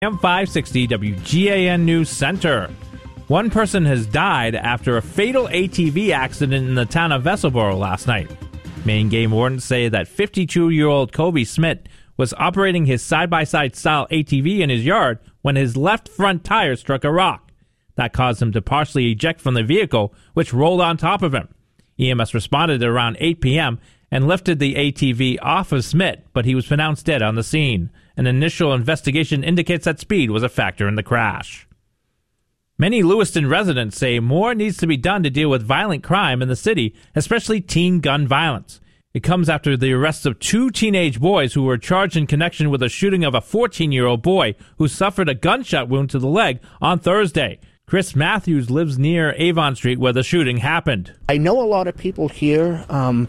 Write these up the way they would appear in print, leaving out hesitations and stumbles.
M560 WGAN News Center. One person has died after a fatal ATV accident in the town of Vesselboro last night. Maine game wardens say that 52-year-old Kobe Smith was operating his side-by-side style ATV in his yard when his left front tire struck a rock. That caused him to partially eject from the vehicle, which rolled on top of him. EMS responded at around 8 p.m. and lifted the ATV off of Smith, but he was pronounced dead on the scene. An initial investigation indicates that speed was a factor in the crash. Many Lewiston residents say more needs to be done to deal with violent crime in the city, especially teen gun violence. It comes after the arrest of 2 teenage boys who were charged in connection with a shooting of a 14-year-old boy who suffered a gunshot wound to the leg on Thursday. Chris Matthews lives near Avon Street where the shooting happened. I know a lot of people here, and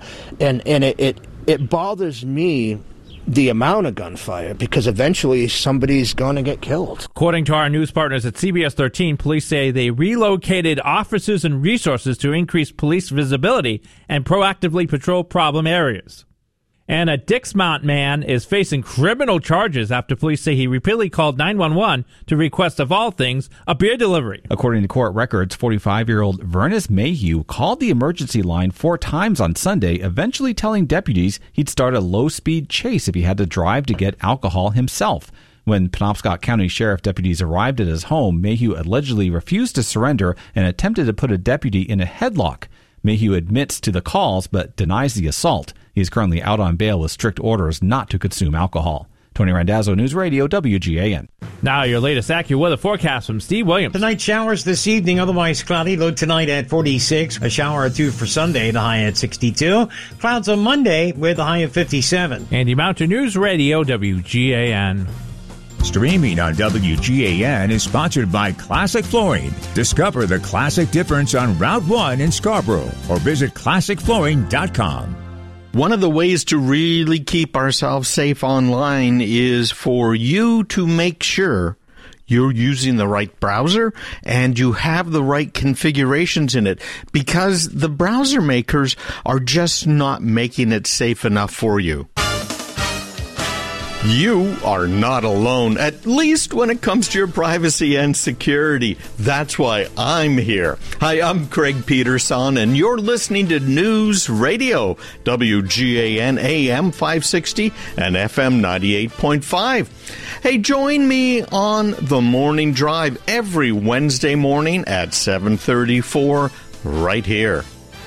it bothers me, the amount of gunfire, because eventually somebody's going to get killed. According to our news partners at CBS 13, police say they relocated officers and resources to increase police visibility and proactively patrol problem areas. And a Dixmont man is facing criminal charges after police say he repeatedly called 911 to request, of all things, a beer delivery. According to court records, 45-year-old Vernis Mayhew called the emergency line 4 times on Sunday, eventually telling deputies he'd start a low-speed chase if he had to drive to get alcohol himself. When Penobscot County Sheriff deputies arrived at his home, Mayhew allegedly refused to surrender and attempted to put a deputy in a headlock. Mayhew admits to the calls but denies the assault. He is currently out on bail with strict orders not to consume alcohol. Tony Randazzo, News Radio, WGAN. Now your latest AccuWeather forecast from Steve Williams. Tonight showers this evening, otherwise cloudy. Low tonight at 46. A shower or 2 for Sunday, the high at 62. Clouds on Monday with a high of 57. Andy Mountain, News Radio, WGAN. Streaming on WGAN is sponsored by Classic Flooring. Discover the classic difference on Route 1 in Scarborough or visit classicflooring.com. One of the ways to really keep ourselves safe online is for you to make sure you're using the right browser and you have the right configurations in it, because the browser makers are just not making it safe enough for you. You are not alone, at least when it comes to your privacy and security. That's why I'm here. Hi, I'm Craig Peterson, and you're listening to News Radio, WGAN AM 560 and FM 98.5. Hey, join me on The Morning Drive every Wednesday morning at 7:34 right here.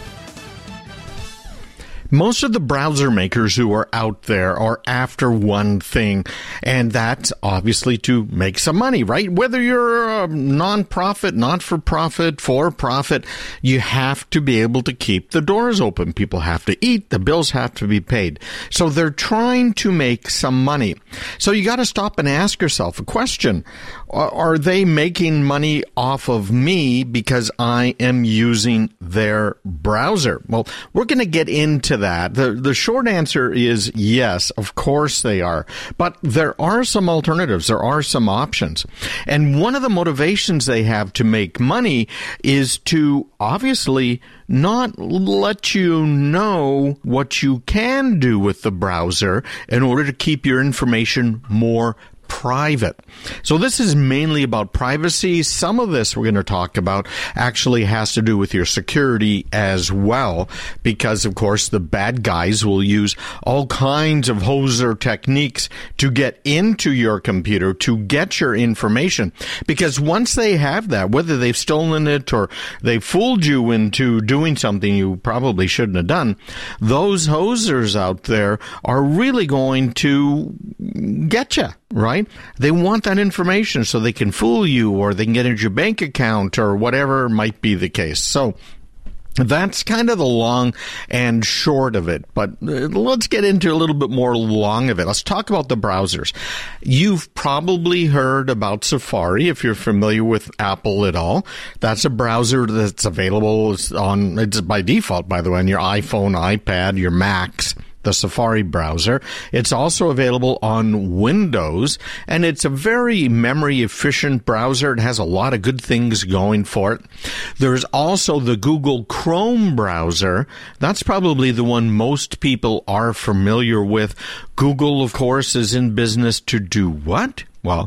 Most of the browser makers who are out there are after one thing, and that's obviously to make some money, right? Whether you're a non-profit, not-for-profit, for-profit, you have to be able to keep the doors open. People have to eat. The bills have to be paid. So they're trying to make some money. So you got to stop and ask yourself a question. Are they making money off of me because I am using their browser? Well, we're going to get into that. The short answer is yes, of course they are. But there are some alternatives. There are some options. And one of the motivations they have to make money is to obviously not let you know what you can do with the browser in order to keep your information more private. So this is mainly about privacy. Some of this we're going to talk about actually has to do with your security as well, because of course the bad guys will use all kinds of hoser techniques to get into your computer, to get your information. Because once they have that, whether they've stolen it or they fooled you into doing something you probably shouldn't have done, those hosers out there are really going to get you. Right? They want that information so they can fool you, or they can get into your bank account, or whatever might be the case. So that's kind of the long and short of it. But let's get into a little bit more long of it. Let's talk about the browsers. You've probably heard about Safari if you're familiar with Apple at all. That's a browser that's available it's by default, by the way, on your iPhone, iPad, your Macs. The Safari browser. It's also available on Windows, and it's a very memory-efficient browser. It has a lot of good things going for it. There's also the Google Chrome browser. That's probably the one most people are familiar with. Google, of course, is in business to do what? Well,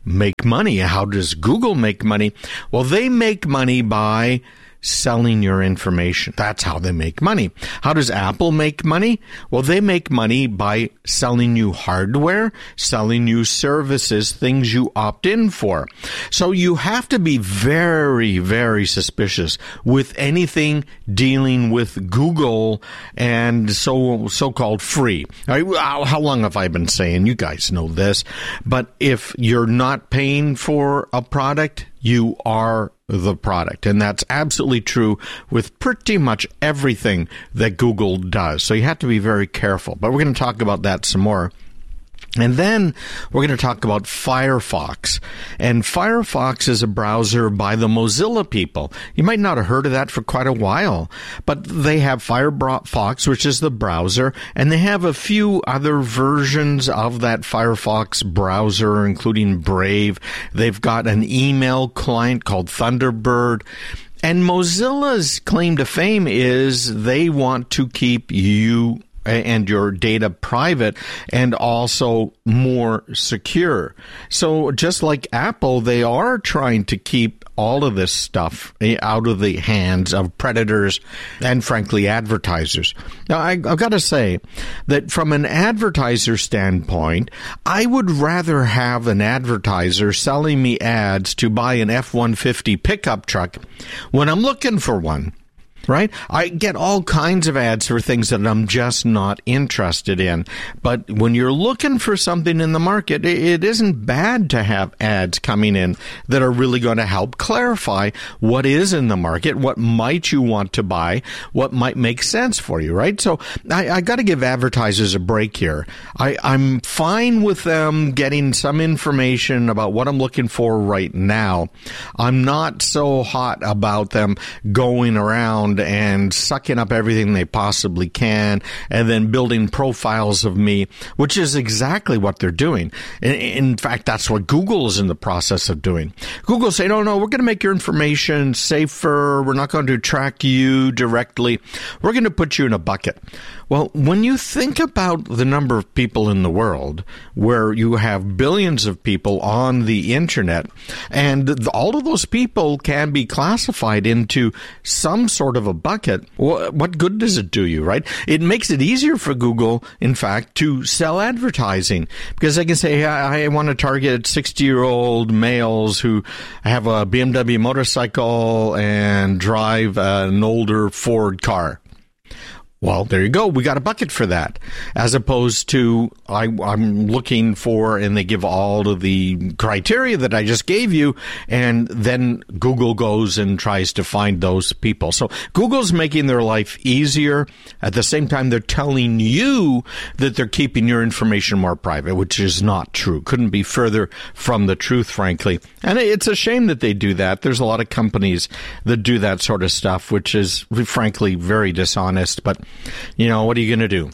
make money? How does Google make money? Well, they make money by selling your information. That's how they make money. How does Apple make money? Well, they make money by selling you hardware, selling you services, things you opt in for. So you have to be very, very suspicious with anything dealing with Google and so-called free. How long have I been saying? You guys know this. But if you're not paying for a product, you are the product. And that's absolutely true with pretty much everything that Google does. So you have to be very careful. But we're going to talk about that some more. And then we're going to talk about Firefox. And Firefox is a browser by the Mozilla people. You might not have heard of that for quite a while, but they have Firefox, which is the browser, and they have a few other versions of that Firefox browser, including Brave. They've got an email client called Thunderbird. And Mozilla's claim to fame is they want to keep you and your data private and also more secure. So just like Apple, they are trying to keep all of this stuff out of the hands of predators and, frankly, advertisers. Now, I've got to say that from an advertiser standpoint, I would rather have an advertiser selling me ads to buy an F-150 pickup truck when I'm looking for one. Right? I get all kinds of ads for things that I'm just not interested in. But when you're looking for something in the market, it isn't bad to have ads coming in that are really going to help clarify what is in the market, what might you want to buy, what might make sense for you, right? So I got to give advertisers a break here. I'm fine with them getting some information about what I'm looking for right now. I'm not so hot about them going around and sucking up everything they possibly can and then building profiles of me, which is exactly what they're doing. In fact, that's what Google is in the process of doing. Google say, no, we're going to make your information safer. We're not going to track you directly. We're going to put you in a bucket. Well, when you think about the number of people in the world where you have billions of people on the internet, and all of those people can be classified into some sort of a bucket, what good does it do you, right? It makes it easier for Google, in fact, to sell advertising, because they can say, hey, I want to target 60-year-old males who have a BMW motorcycle and drive an older Ford car. Well, there you go. We got a bucket for that. As opposed to I'm looking for, and they give all of the criteria that I just gave you, and then Google goes and tries to find those people. So Google's making their life easier. At the same time, they're telling you that they're keeping your information more private, which is not true. Couldn't be further from the truth, frankly. And it's a shame that they do that. There's a lot of companies that do that sort of stuff, which is, frankly, very dishonest. But you know, what are you going to do?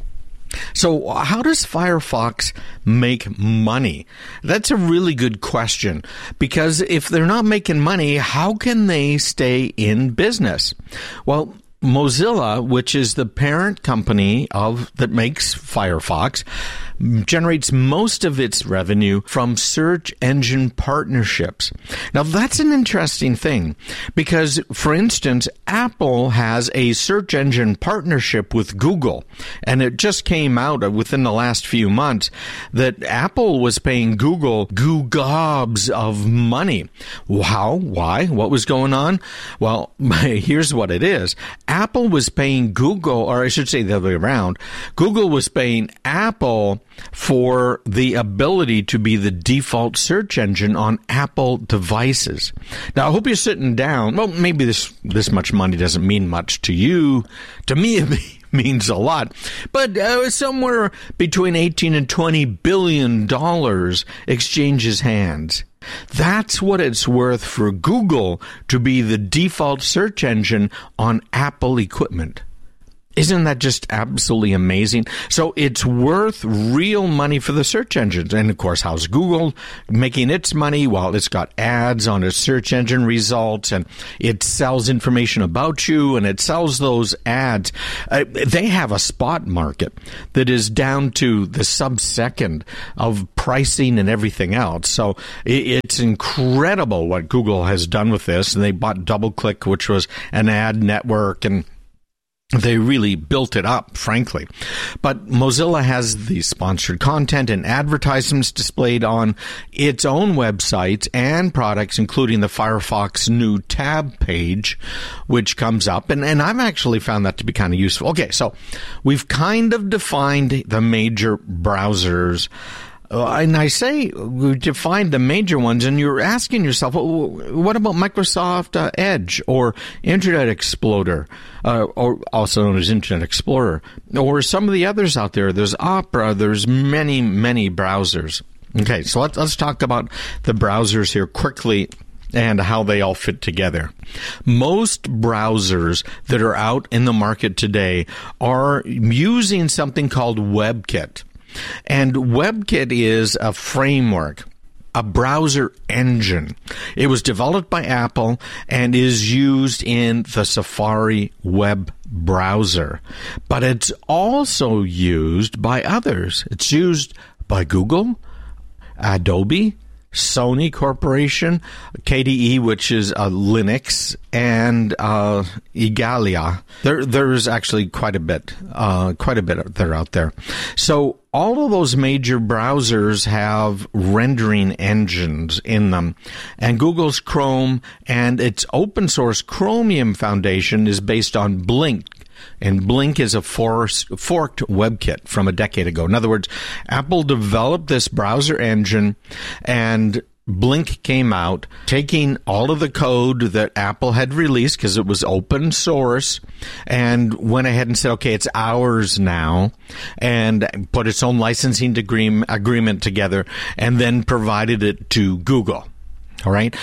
So how does Firefox make money? That's a really good question, because if they're not making money, how can they stay in business? Well, Mozilla, which is the parent company that makes Firefox, generates most of its revenue from search engine partnerships. Now, that's an interesting thing because, for instance, Apple has a search engine partnership with Google, and it just came out within the last few months that Apple was paying Google gobs of money. How? Why? What was going on? Well, here's what it is. Apple was paying Google, or I should say the other way around, Google was paying Apple for the ability to be the default search engine on Apple devices. Now, I hope you're sitting down. Well, maybe this much money doesn't mean much to you. To me, it means a lot. But somewhere between $18 and $20 billion exchanges hands. That's what it's worth for Google to be the default search engine on Apple equipment. Isn't that just absolutely amazing? So it's worth real money for the search engines. And of course, how's Google making its money? Well, it's got ads on its search engine results, and it sells information about you, and it sells those ads. They have a spot market that is down to the sub-second of pricing and everything else. So it's incredible what Google has done with this. And they bought DoubleClick, which was an ad network, and they really built it up, frankly. But Mozilla has the sponsored content and advertisements displayed on its own websites and products, including the Firefox new tab page, which comes up. And I've actually found that to be kind of useful. Okay, so we've kind of defined the major browsers. And I say we defined the major ones, and you're asking yourself, well, what about Microsoft Edge or Internet Explorer, or also known as Internet Explorer, or some of the others out there? There's Opera. There's many, many browsers. Okay, so let's talk about the browsers here quickly and how they all fit together. Most browsers that are out in the market today are using something called WebKit. And WebKit is a framework, a browser engine. It was developed by Apple and is used in the Safari web browser. But it's also used by others. It's used by Google, Adobe, Sony Corporation, KDE, which is Linux, and Igalia. There's actually quite a bit there out there. So all of those major browsers have rendering engines in them, and Google's Chrome and its open source Chromium Foundation is based on Blink. And Blink is a forked WebKit from a decade ago. In other words, Apple developed this browser engine, and Blink came out, taking all of the code that Apple had released because it was open source, and went ahead and said, okay, it's ours now, and put its own licensing agreement together, and then provided it to Google. All right.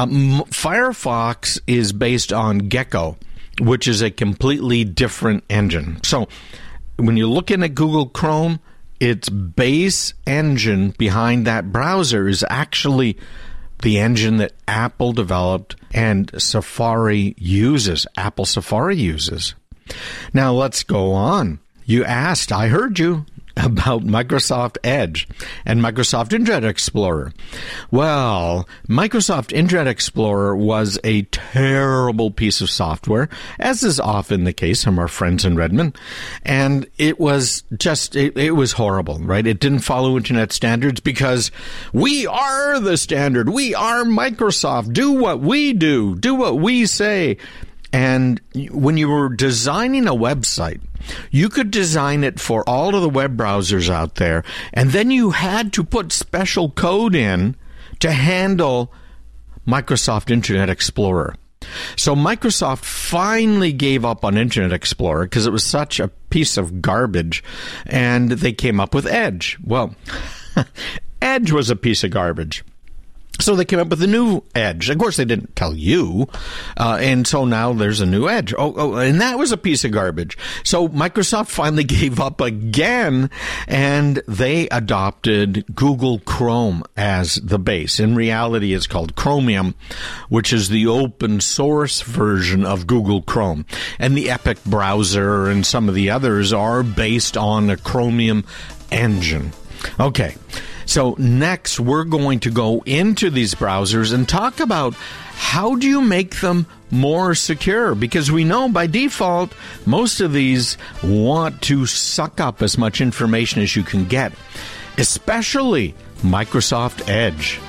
Firefox is based on Gecko, which is a completely different engine. So when you're looking at Google Chrome, its base engine behind that browser is actually the engine that Apple developed and Safari uses. Apple Safari uses. Now let's go on. You asked, I heard you, about Microsoft Edge and Microsoft Internet Explorer. Well, Microsoft Internet Explorer was a terrible piece of software, as is often the case from our friends in Redmond, and it was horrible, right? It didn't follow internet standards because we are the standard. We are Microsoft. Do what we do. Do what we say. And when you were designing a website, you could design it for all of the web browsers out there, and then you had to put special code in to handle Microsoft Internet Explorer. So Microsoft finally gave up on Internet Explorer because it was such a piece of garbage, and they came up with Edge. Well, Edge was a piece of garbage. So they came up with a new Edge. Of course, they didn't tell you. And so now there's a new Edge. And that was a piece of garbage. So Microsoft finally gave up again, and they adopted Google Chrome as the base. In reality, it's called Chromium, which is the open source version of Google Chrome. And the Epic browser and some of the others are based on a Chromium engine. Okay. So next, we're going to go into these browsers and talk about how do you make them more secure? Because we know by default, most of these want to suck up as much information as you can get, especially Microsoft Edge.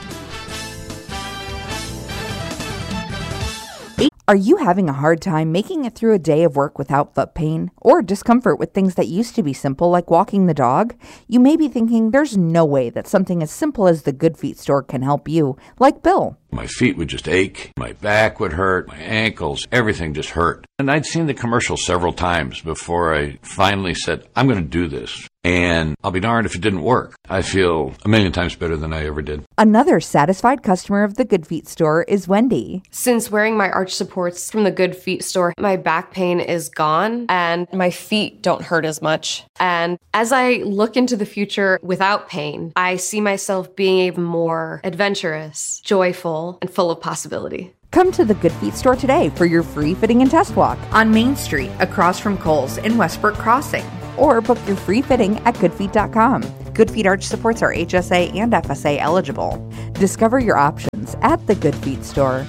Are you having a hard time making it through a day of work without foot pain or discomfort with things that used to be simple like walking the dog? You may be thinking there's no way that something as simple as the Good Feet store can help you, like Bill. My feet would just ache, my back would hurt, my ankles, everything just hurt. And I'd seen the commercial several times before I finally said, I'm going to do this. and I'll be darned if it didn't work. I feel a million times better than I ever did. Another satisfied customer of the Good Feet store is Wendy. Since wearing my arch supports from the Good Feet store, my back pain is gone and my feet don't hurt as much. And as I look into the future without pain, I see myself being even more adventurous, joyful, and full of possibility. Come to the Good Feet store today for your free fitting and test walk on Main Street across from Kohl's in Westbrook Crossing. Or book your free fitting at goodfeet.com. Good Feet arch supports are HSA and FSA eligible. Discover your options at the Good Feet store.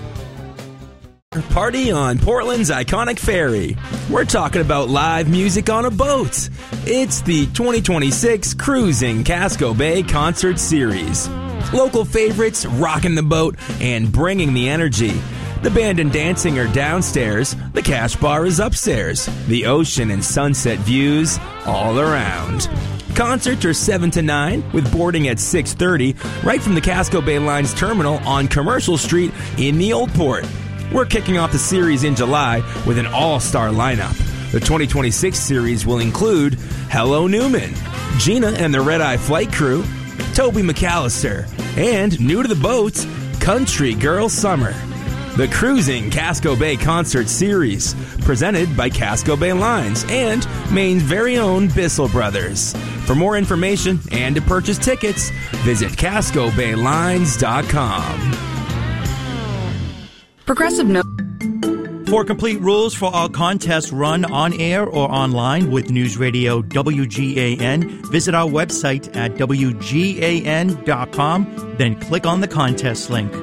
Party on Portland's iconic ferry. We're talking about live music on a boat. It's the 2026 Cruising Casco Bay Concert Series. Local favorites rocking the boat and bringing the energy. The band and dancing are downstairs. The cash bar is upstairs. The ocean and sunset views all around. Concerts are 7 to 9 with boarding at 6:30 right from the Casco Bay Line's terminal on Commercial Street in the Old Port. We're kicking off the series in July with an all-star lineup. The 2026 series will include Hello Newman, Gina and the Red Eye Flight Crew, Toby McAllister, and new to the boats, Country Girl Summer. The Cruising Casco Bay Concert Series, presented by Casco Bay Lines and Maine's very own Bissell Brothers. For more information and to purchase tickets, visit CascoBayLines.com. Progressive Note. For complete rules for all contests run on air or online with News Radio WGAN, visit our website at WGAN.com, then click on the contest link.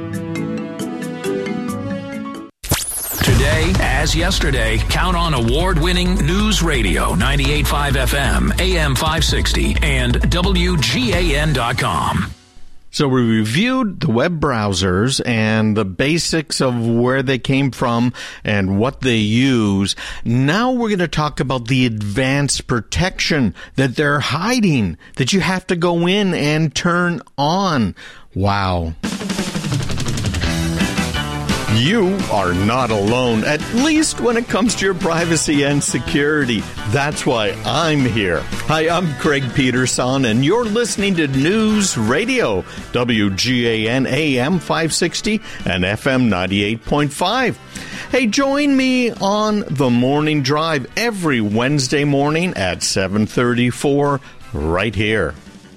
Today, as yesterday, count on award-winning News Radio 98.5 FM, AM 560, and WGAN.com. So we reviewed the web browsers and the basics of where they came from and what they use. Now we're going to talk about the advanced protection that they're hiding, that you have to go in and turn on. Wow. You are not alone, at least when it comes to your privacy and security. That's why I'm here. Hi, I'm Craig Peterson, and you're listening to News Radio, WGAN AM 560 and FM 98.5. Hey, join me on The Morning Drive every Wednesday morning at 7:34 right here.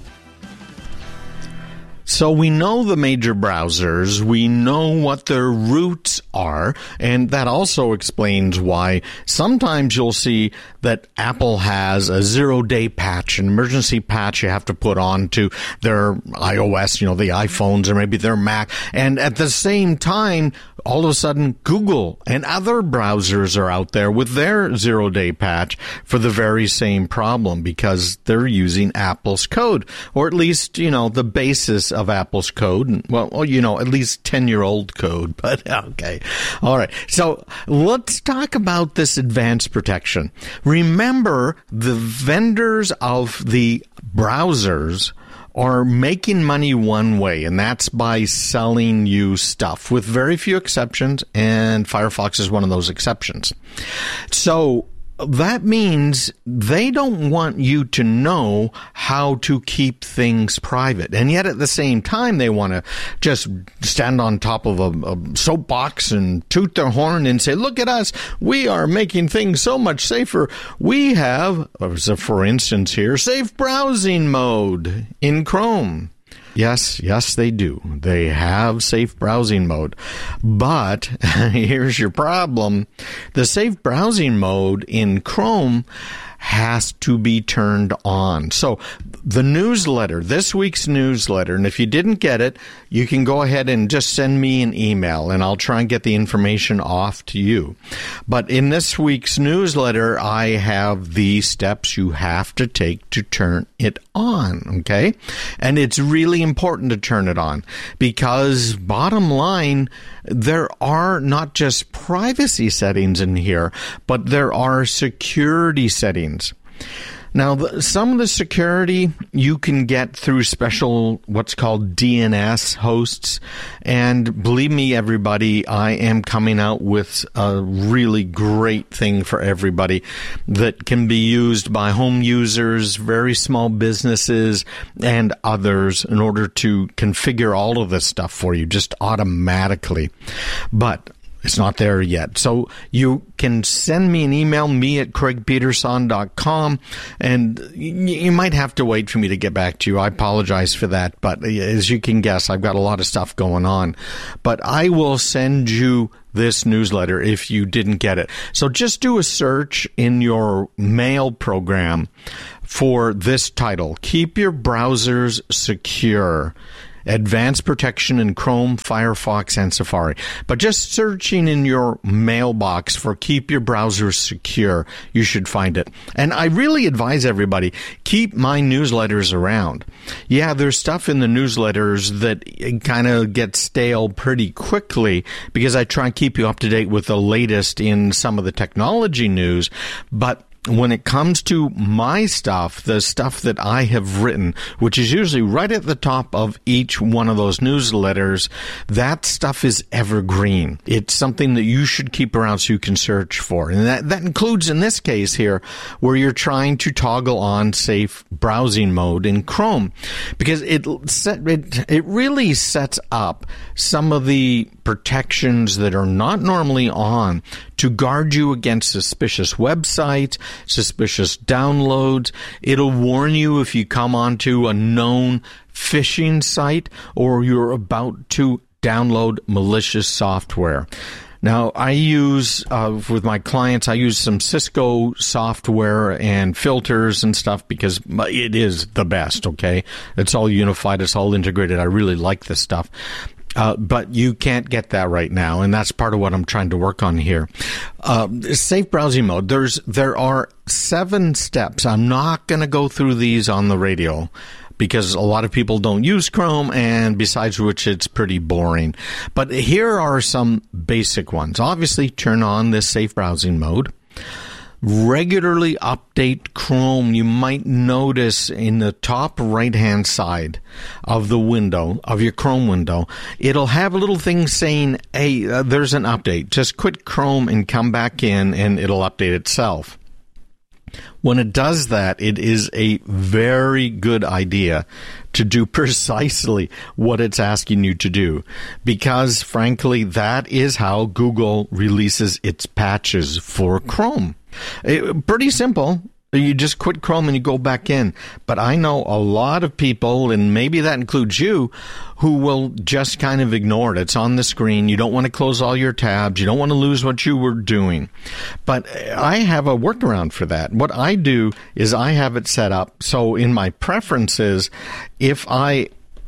So we know the major browsers, we know what their roots are, and that also explains why sometimes you'll see that Apple has a 0-day patch, an emergency patch you have to put on to their iOS, the iPhones or maybe their Mac, and at the same time, all of a sudden, Google and other browsers are out there with their 0-day patch for the very same problem because they're using Apple's code, or at least, the basis of Apple's code. Well, at least 10-year-old code, but okay. All right. So let's talk about this advanced protection. Remember, the vendors of the browsers are making money one way, and that's by selling you stuff, with very few exceptions, and Firefox is one of those exceptions. So that means they don't want you to know how to keep things private. And yet at the same time, they want to just stand on top of a soapbox and toot their horn and say, look at us, we are making things so much safer. We have, for instance here, safe browsing mode in Chrome. Yes, they do. They have safe browsing mode. But here's your problem. The safe browsing mode in Chrome has to be turned on. So the newsletter, this week's newsletter, and if you didn't get it, you can go ahead and just send me an email and I'll try and get the information off to you. But in this week's newsletter, I have the steps you have to take to turn it on, okay? And it's really important to turn it on because, bottom line, there are not just privacy settings in here, but there are security settings. Now, some of the security you can get through special what's called DNS hosts. And believe me, everybody, I am coming out with a really great thing for everybody that can be used by home users, very small businesses, and others in order to configure all of this stuff for you just automatically. But it's not there yet. So you can send me an email, me@craigpeterson.com, and you might have to wait for me to get back to you. I apologize for that, but as you can guess, I've got a lot of stuff going on. But I will send you this newsletter if you didn't get it. So just do a search in your mail program for this title, Keep Your Browsers Secure. Advanced protection in Chrome, Firefox, and Safari. But just searching in your mailbox for Keep Your Browsers Secure, you should find it. And I really advise everybody, keep my newsletters around. Yeah, there's stuff in the newsletters that kind of gets stale pretty quickly because I try and keep you up to date with the latest in some of the technology news, but when it comes to my stuff, the stuff that I have written, which is usually right at the top of each one of those newsletters, that stuff is evergreen. It's something that you should keep around so you can search for. And that includes, in this case here, where you're trying to toggle on safe browsing mode in Chrome. Because it really sets up some of the protections that are not normally on to guard you against suspicious websites, suspicious downloads. It'll warn you if you come onto a known phishing site or you're about to download malicious software. Now, I use, with my clients, I use some Cisco software and filters and stuff because it is the best, okay? It's all unified. It's all integrated. I really like this stuff. But you can't get that right now, and that's part of what I'm trying to work on here. Safe browsing mode. There are 7 steps. I'm not going to go through these on the radio because a lot of people don't use Chrome, and besides which, it's pretty boring. But here are some basic ones. Obviously, turn on this safe browsing mode. Regularly update Chrome. You might notice in the top right-hand side of the window, of your Chrome window, it'll have a little thing saying, hey, there's an update. Just quit Chrome and come back in, and it'll update itself. When it does that, it is a very good idea to do precisely what it's asking you to do. Because, frankly, that is how Google releases its patches for Chrome. Pretty simple. You just quit Chrome and you go back in. But I know a lot of people, and maybe that includes you, who will just kind of ignore it. It's on the screen. You don't want to close all your tabs. You don't want to lose what you were doing. But I have a workaround for that. What I do is I have it set up so in my preferences, if I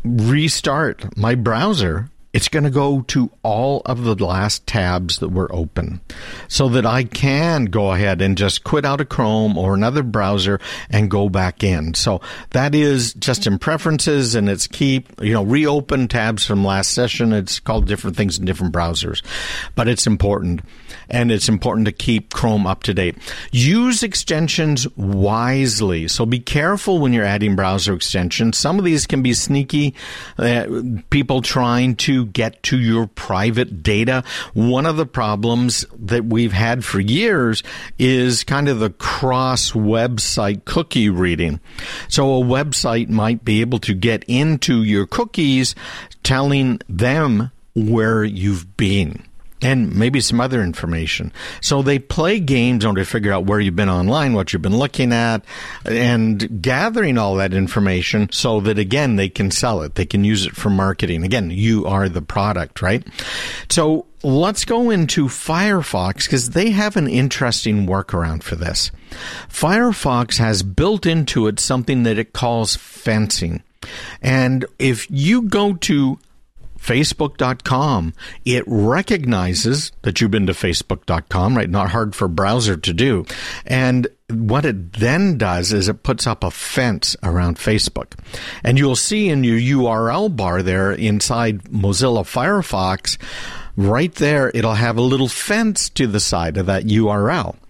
restart my browser, it's going to go to all of the last tabs that were open so that I can go ahead and just quit out of Chrome or another browser and go back in. So that is just in preferences, and it's reopen tabs from last session. It's called different things in different browsers, but it's important. And it's important to keep Chrome up to date. Use extensions wisely. So be careful when you're adding browser extensions. Some of these can be sneaky, people trying to get to your private data. One of the problems that we've had for years is kind of the cross-website cookie reading. So a website might be able to get into your cookies, telling them where you've been. And maybe some other information. So they play games in order to figure out where you've been online, what you've been looking at, and gathering all that information so that, again, they can sell it. They can use it for marketing. Again, you are the product, right? So let's go into Firefox because they have an interesting workaround for this. Firefox has built into it something that it calls fencing. And if you go to Facebook.com, it recognizes that you've been to Facebook.com, right? Not hard for a browser to do. And what it then does is it puts up a fence around Facebook. And you'll see in your URL bar there inside Mozilla Firefox, right there, it'll have a little fence to the side of that URL.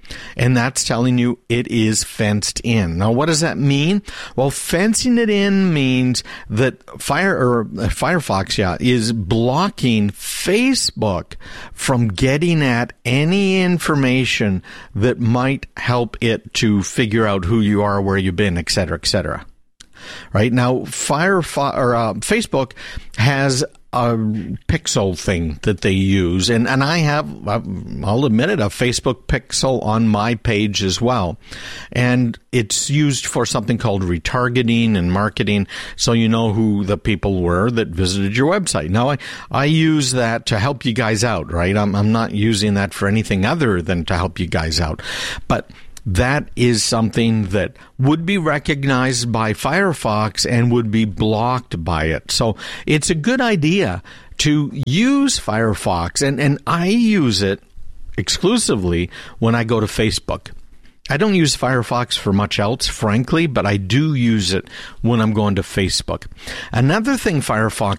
and that's telling you it is fenced in. Now, what does that mean? Well, fencing it in means that Firefox, is blocking Facebook from getting at any information that might help it to figure out who you are, where you've been, et cetera, et cetera. Right now, Facebook has a pixel thing that they use, and I have, I'll admit it, a Facebook pixel on my page as well, and it's used for something called retargeting and marketing, so you know who the people were that visited your website. Now, I use that to help you guys out, right? I'm not using that for anything other than to help you guys out, but that is something that would be recognized by Firefox and would be blocked by it. So it's a good idea to use Firefox, and I use it exclusively when I go to Facebook. I don't use Firefox for much else, frankly, but I do use it when I'm going to Facebook. Another thing Firefox